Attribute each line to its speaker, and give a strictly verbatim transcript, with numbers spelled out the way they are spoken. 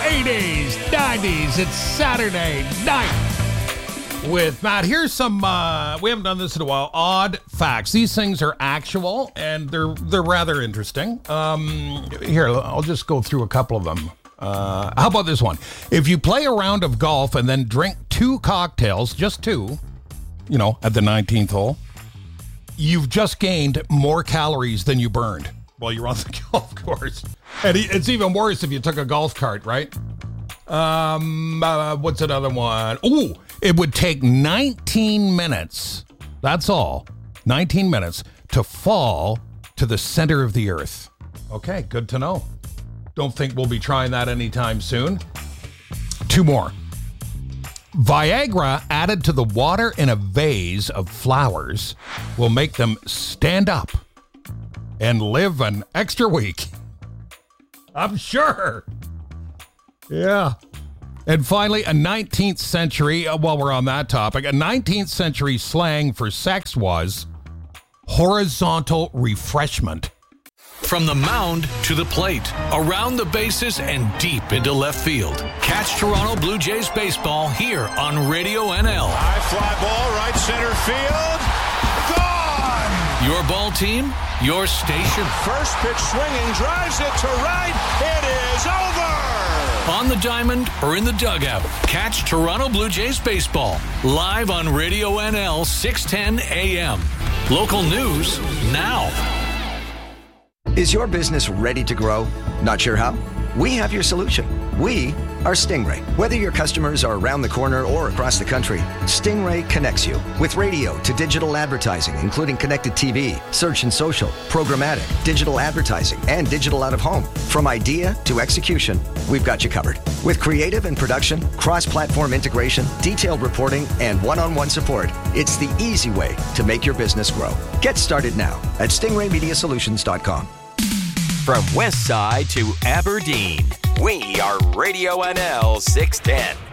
Speaker 1: eighties, nineties. It's Saturday night with Matt. Here's some, uh, we haven't done this in a while, odd facts. These things are actual, and they're they're rather interesting. Um, here, I'll just go through a couple of them. Uh, how about this one? If you play a round of golf and then drink two cocktails, just two, you know, at the nineteenth hole, you've just gained more calories than you burned while you're on the golf course. And it's even worse if you took a golf cart, right? Um, uh, what's another one? Ooh, it would take nineteen minutes. That's all. nineteen minutes to fall to the center of the earth. Okay, good to know. Don't think we'll be trying that anytime soon. Two more. Viagra added to the water in a vase of flowers will make them stand up and live an extra week. I'm sure. Yeah. And finally, a nineteenth century, uh, while we're on that topic, a nineteenth century slang for sex was horizontal refreshment.
Speaker 2: From the mound to the plate, around the bases and deep into left field. Catch Toronto Blue Jays baseball here on Radio N L.
Speaker 3: High fly ball, right center field. Gone!
Speaker 2: Your ball team, your station.
Speaker 3: First pitch swinging, drives it to right. It is over!
Speaker 2: On the diamond or in the dugout, catch Toronto Blue Jays baseball live on Radio N L six ten A M. Local news now.
Speaker 4: Is your business ready to grow? Not sure how? We have your solution. We are Stingray. Whether your customers are around the corner or across the country, Stingray connects you with radio to digital advertising, including connected T V, search and social, programmatic, digital advertising, and digital out of home. From idea to execution, we've got you covered. With creative and production, cross-platform integration, detailed reporting, and one-on-one support, it's the easy way to make your business grow. Get started now at stingray media solutions dot com.
Speaker 5: From West Side to Aberdeen, we are Radio N L six ten.